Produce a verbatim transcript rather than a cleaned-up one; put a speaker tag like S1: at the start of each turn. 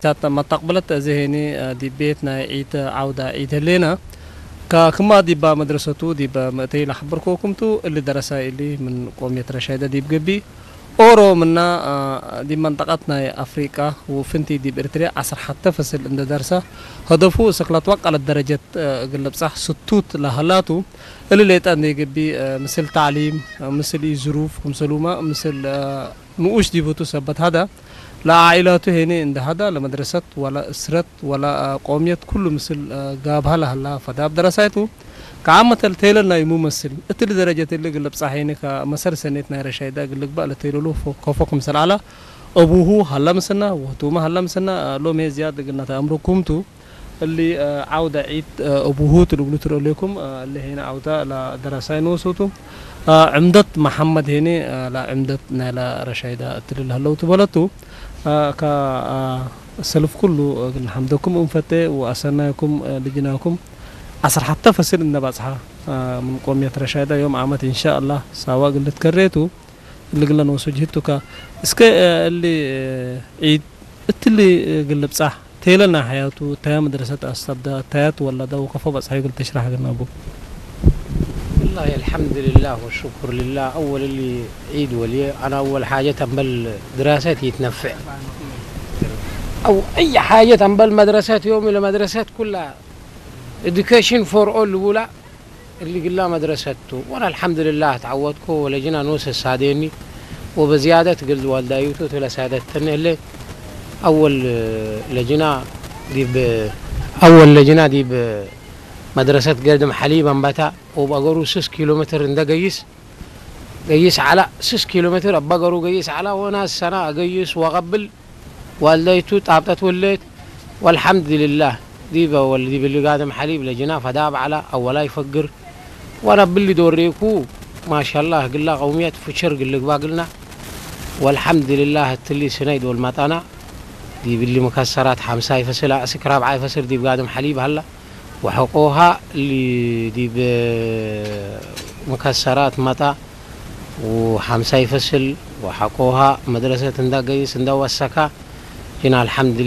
S1: عيتات ما تقبلت ذهني دي بيتنا عيت عودة عيت لنا كما دي با مدرسته دي با متي لحبركوكمتو اللي درسها اللي من قومية رشيدة دي بجبي أورو منا دي منطقتنا أفريقيا وفنتي دي بإريتريا عصر حتى فصل عند درسه هدفه سكلات وقع على الدرجة قلب صح ستوت لهلاتو اللي لقيت عندي جبي مثل تعليم مثل ظروف ومسلومة مثل نقوش دي بوتو سبت هذا لا عائلاته هنا عند هذا لا مدرسة ولا أسرة ولا قومية كله مثل جابها لهلا فداب دراساته كعامة التيلنا يمو مثل اتل درجة اللي قلب صحيني كمسار سنتنا رشيدة قلب بقى التيلو كوفكم مثل على أبوه هلا مسنا وهتوما هلا مسنا لو ما زيادة قلنا تأمركم تو اللي عودة عيد أبوه تلقلو ترى لكم اللي هنا عودة لدراسين وصوتو عمدة محمد هنا لا عمدة نالا رشيدة اتل هلا تبلتو كا السلف كله حمدكم أنفتة وأسناكم لجناكم عصر حتى فصل النباتها من قومية رشيدة يوم عامة إن شاء الله سواء قلت كريتو اللي قلنا وسجهتو كا اسك اللي عيد اللي قلب صح تيلنا حياته تا مدرسة أستبدا تات ولا ده وقفة بس هاي قلت تشرح لنا أبو
S2: والله الحمد لله والشكر لله. أول اللي عيد ولي أنا أول حاجة تنبل دراساتي يتنفع أو أي حاجة تنبل مدرسات يوم إلى مدرسات كلها education for all الأولى اللي قلنا مدرسته وأنا الحمد لله تعودكم ولجنا نوس الساديني وبزيادة قلت والدايوتو تلا سادتني اللي أول لجنا دي ب أول لجنا دي بمدرسة قدم حليب أنبتا وبقروا ستة كيلومتر عند قيس قيس على ستة كيلومتر بقروا قيس على وأنا السنة قيس وقبل والدايتو تعبت وليت والحمد لله دي بول دي باللي قادم حليب لجنا فداب على أولا يفقر وأنا باللي دوريكو ما شاء الله قلنا قوميات في شرق اللي قلنا والحمد لله التلي سنيد والمطانة دي باللي مكسرات حمسة يفسر أسك رابعة يفسر دي بقادم حليب هلا وحقوها اللي دي بمكسرات مطا وحمسة يفسر وحقوها مدرسة ندا قيس ندا والسكا هنا الحمد لله.